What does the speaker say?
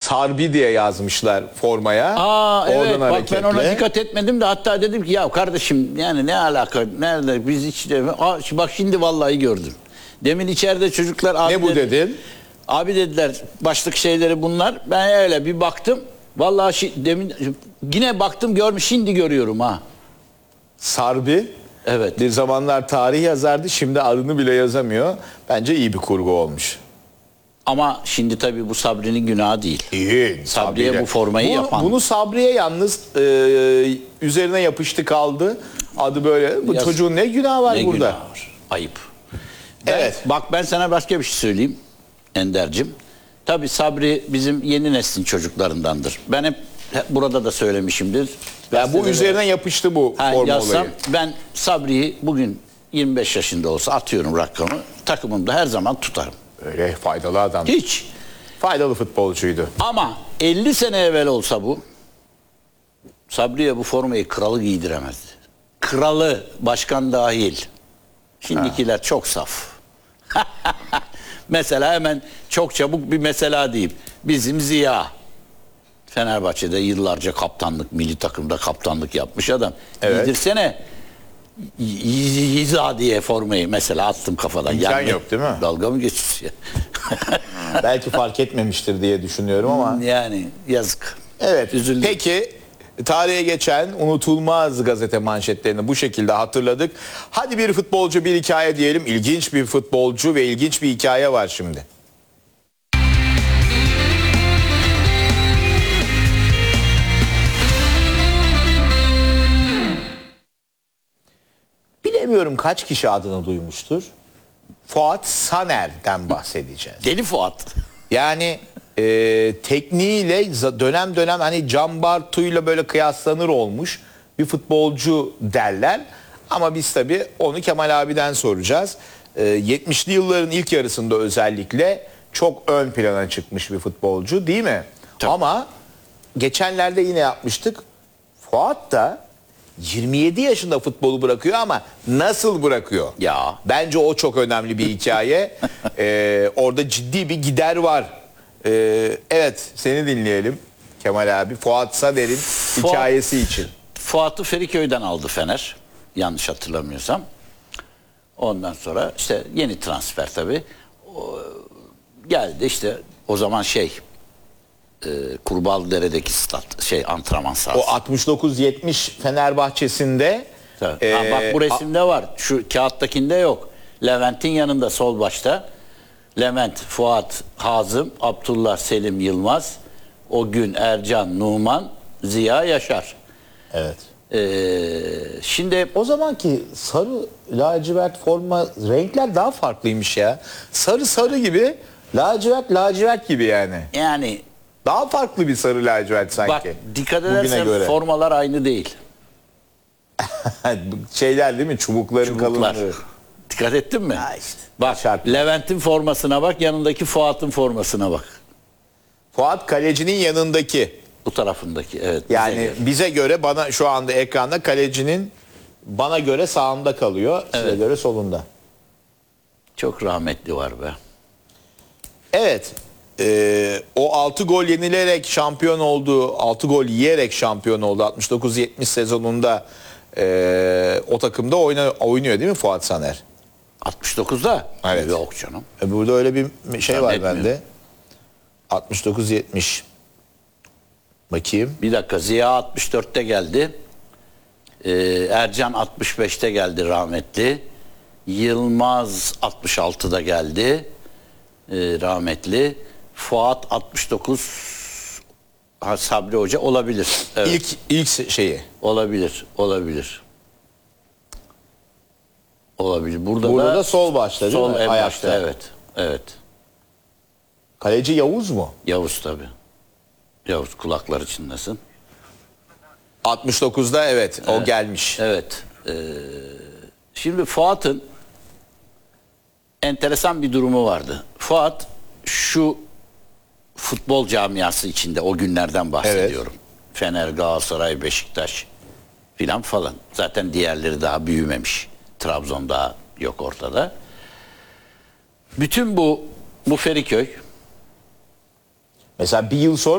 Sarbi diye yazmışlar formaya. Evet, bak hareketle. ben ona dikkat etmedim de hatta dedim ki ya kardeşim yani ne alaka, nerede biz işte bak şimdi vallahi gördüm. Demin içeride çocuklar abi Ne bu dedin? Abi dediler başlık şeyleri bunlar. Ben öyle bir baktım. Vallahi demin yine baktım görmüş, şimdi görüyorum ha. Sarbi. Evet. Bir zamanlar tarih yazardı, şimdi adını bile yazamıyor. Bence iyi bir kurgu olmuş. Ama şimdi tabii bu Sabri'nin günahı değil. İyi. Sabri'ye bu formayı yapan. Bunu Sabri'ye yalnız üzerine yapıştı kaldı. Adı böyle. Bu çocuğun ne günahı var ne burada? Günahı var. Ayıp. Evet. Bak ben sana başka bir şey söyleyeyim Ender'cim. Tabii Sabri bizim yeni neslin çocuklarındandır. Ben hep burada da söylemişimdir. Yani bu üzerine yapıştı bu forma yazsam, olayı. ben Sabri'yi bugün 25 yaşında olsa atıyorum rakamı. Takımımda her zaman tutarım. Öyle faydalı adam. Hiç. Faydalı futbolcuydu. Ama 50 sene evvel olsa bu, Sabri'ye bu formayı kralı giydiremezdi. Kralı, başkan dahil. Şimdikiler çok saf. Mesela hemen çok çabuk bir mesela diyeyim. Bizim Ziya. Fenerbahçe'de yıllarca kaptanlık, milli takımda kaptanlık yapmış adam. Evet. Giydirsene Yiza diye formayı mesela, attım kafadan. İmkan yok değil mi? Dalga mı geçiyorsun? Belki fark etmemiştir diye düşünüyorum ama. Yani yazık. Evet. Üzüldüm. Peki tarihe geçen unutulmaz gazete manşetlerini bu şekilde hatırladık. Hadi bir futbolcu bir hikaye diyelim. İlginç bir futbolcu ve ilginç bir hikaye var şimdi. Bilemiyorum kaç kişi adını duymuştur. Fuat Saner'den bahsedeceğiz. Deli Fuat. Yani tekniğiyle dönem dönem hani Can Bartu'yla böyle kıyaslanır olmuş bir futbolcu derler. Ama biz tabii onu Kemal abiden soracağız. 70'li yılların ilk yarısında özellikle çok ön plana çıkmış bir futbolcu değil mi? Tabii. Ama geçenlerde yine yapmıştık. Fuat da 27 yaşında futbolu bırakıyor ama nasıl bırakıyor? Ya. Bence o çok önemli bir hikaye. Orada ciddi bir gider var. Evet, seni dinleyelim Kemal abi. Fuat Saner'in hikayesi için. Fuat'ı Feriköy'den aldı Fener. Yanlış hatırlamıyorsam. Ondan sonra işte yeni transfer tabii. Geldi işte o zaman Kurbağalıdere'deki antrenman sahası. O 69-70 Fenerbahçe'sinde Bak bu resimde var. Şu kağıttakinde yok. Levent'in yanında sol başta. Levent, Fuat, Hazım, Abdullah, Selim, Yılmaz, o gün Ercan, Numan, Ziya, Yaşar. evet. Şimdi O zamanki sarı lacivert forma renkler daha farklıymış ya. Sarı sarı gibi, lacivert lacivert gibi yani. yani Daha farklı bir sarı lacivert sanki. bak dikkat bugüne edersen göre. formalar aynı değil. Şeyler değil mi? Çubukların Çubuklar. kalınlığı. Dikkat ettin mi? Ha işte, bak şart. Levent'in formasına bak, yanındaki Fuat'ın formasına bak. Fuat kalecinin yanındaki. Bu tarafındaki, evet. Yani bize göre bana şu anda ekranda kalecinin bana göre sağında kalıyor. Size Evet. göre solunda. Çok rahmetli var be. Evet. O 6 gol yenilerek şampiyon oldu. 6 gol yiyerek şampiyon oldu. 69-70 sezonunda o takımda oynuyor değil mi Fuat Saner? 69'da? Evet. Yok canım. Burada öyle bir şey var Zannetmiyorum. bende. 69-70. Bakayım. Bir dakika, Ziya 64'te geldi. Ercan 65'te geldi rahmetli. Yılmaz 66'da geldi rahmetli. Fuat 69. Sabri Hoca olabilir. Evet. İlk şeyi. Olabilir. Olabilir. Burada da sol başta değil sol mi? en Ayakta. başta, evet. Evet. Kaleci Yavuz mu? Yavuz tabii. Yavuz, kulakları çınlasın. 69'da evet o gelmiş. Evet. Şimdi Fuat'ın enteresan bir durumu vardı. Fuat şu futbol camiası içinde, o günlerden bahsediyorum. Fener, Galatasaray, Beşiktaş filan falan. Zaten diğerleri daha büyümemiş. Trabzon daha yok ortada. Bütün bu Feriköy, Mesela bir yıl sonra